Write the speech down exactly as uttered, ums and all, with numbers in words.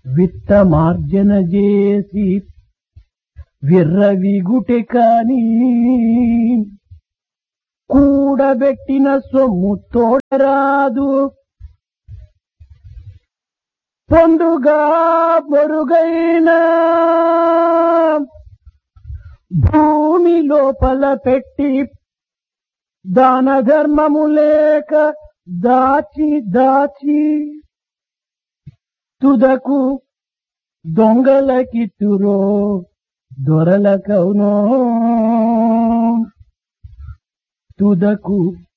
విత్తమార్జన చేసి విర్రవిగుటె కాని కూడబెట్టిన సొమ్ము తోడరాదు. పొందుగా బొరుగైన భూమి లోపల పెట్టి దాన ధర్మము లేక దాచి దాచి తుదకు దొంగలకిత్తురో దొరలకవునో తుదకు